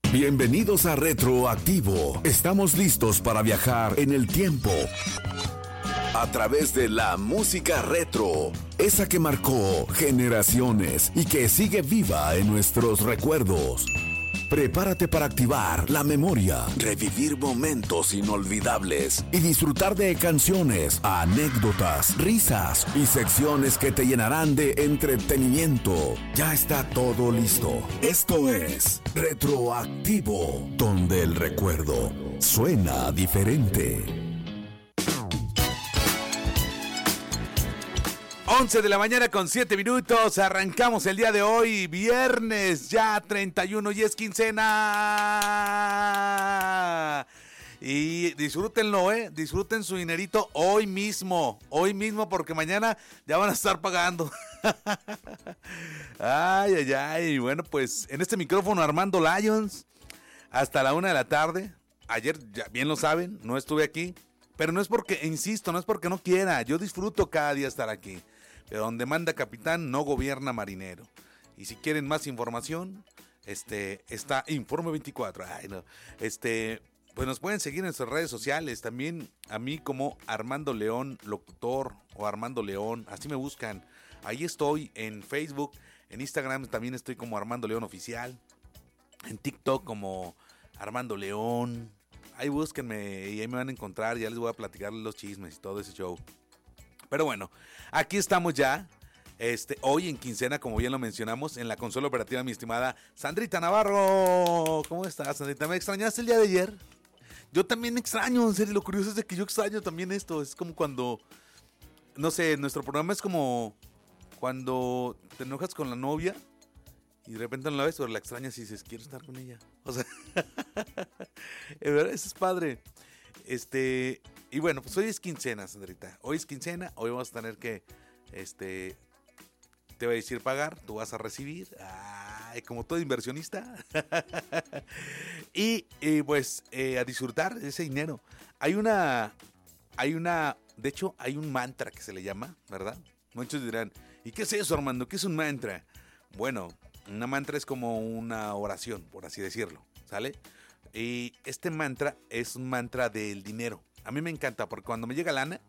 Bienvenidos a Retroactivo. Estamos listos para viajar en el tiempo a través de la música retro, esa que marcó generaciones y que sigue viva en nuestros recuerdos. Prepárate para activar la memoria, revivir momentos inolvidables y disfrutar de canciones, anécdotas, risas y secciones que te llenarán de entretenimiento. Ya está todo listo. Esto es Retroactivo, donde el recuerdo suena diferente. 11 de la mañana con 7 minutos, arrancamos el día de hoy, viernes ya 31 y es quincena. Y disfrútenlo, disfruten su dinerito hoy mismo porque mañana ya van a estar pagando. Ay, bueno, pues en este micrófono Armando Lyons, hasta la 1 de la tarde, ayer ya bien lo saben, no estuve aquí, pero no es porque, insisto, no es porque no quiera, yo disfruto cada día estar aquí. Pero donde manda capitán no gobierna marinero. Y si quieren más información, está Informe 24. Pues nos pueden seguir en nuestras redes sociales. También a mí como Armando León Locutor o Armando León. Así me buscan. Ahí estoy en Facebook. En Instagram también estoy como Armando León Oficial. En TikTok como Armando León. Ahí búsquenme y ahí me van a encontrar. Ya les voy a platicar los chismes y todo ese show. Pero bueno, aquí estamos ya, hoy en quincena, como bien lo mencionamos, en la consola operativa, mi estimada Sandrita Navarro. ¿Cómo estás, Sandrita? ¿Me extrañaste el día de ayer? Yo también extraño, en serio, lo curioso es de que yo extraño también esto. Es como cuando, no sé, nuestro programa es como cuando te enojas con la novia y de repente no la ves, pero la extrañas y dices, quiero estar con ella. O sea, en verdad, eso es padre. Y bueno, pues hoy es quincena, Sandrita. Hoy es quincena, hoy vamos a tener que, te voy a decir pagar, tú vas a recibir. Ay, como todo inversionista. y pues a disfrutar de ese dinero. De hecho, hay un mantra que se le llama, ¿verdad? Muchos dirán, ¿y qué es eso, Armando? ¿Qué es un mantra? Bueno, una mantra es como una oración, por así decirlo, ¿sale? Y este mantra es un mantra del dinero. A mí me encanta porque cuando me llega lana,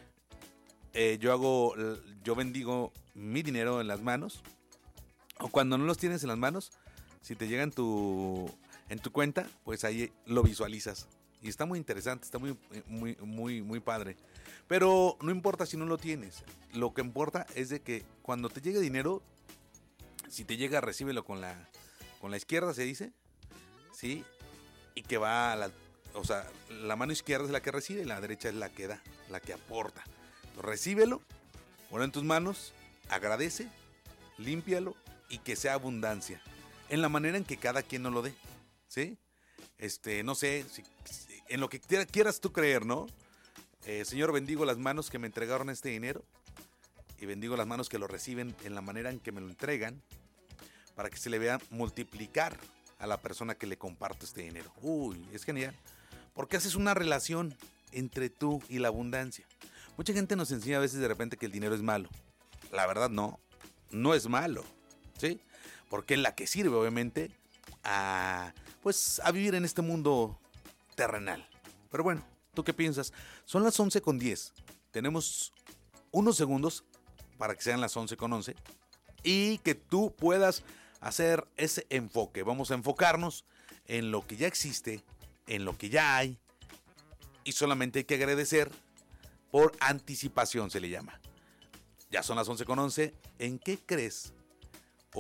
yo bendigo mi dinero en las manos. O cuando no los tienes en las manos, si te llega en tu cuenta, pues ahí lo visualizas. Y está muy interesante, está muy padre. Pero no importa si no lo tienes. Lo que importa es de que cuando te llegue dinero, si te llega, recíbelo con la izquierda, se dice, ¿sí? Y que va a la mano izquierda es la que recibe y la derecha es la que da, la que aporta. Entonces, recíbelo, ponlo en tus manos, agradece, límpialo y que sea abundancia. En la manera en que cada quien nos lo dé, ¿sí? No sé, en lo que quieras tú creer, ¿no? Señor, bendigo las manos que me entregaron este dinero y bendigo las manos que lo reciben en la manera en que me lo entregan para que se le vea multiplicar a la persona que le comparto este dinero. Uy, es genial. Porque haces una relación entre tú y la abundancia. Mucha gente nos enseña a veces de repente que el dinero es malo. La verdad no es malo, ¿sí? Porque es la que sirve obviamente a vivir en este mundo terrenal. Pero bueno, ¿tú qué piensas? Son las 11:10. Tenemos unos segundos para que sean las 11:11 y que tú puedas hacer ese enfoque. Vamos a enfocarnos en lo que ya existe, en lo que ya hay, y solamente hay que agradecer por anticipación, se le llama. Ya son las 11:11. ¿En qué crees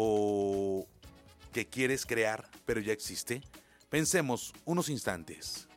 o que quieres crear, pero ya existe? Pensemos unos instantes.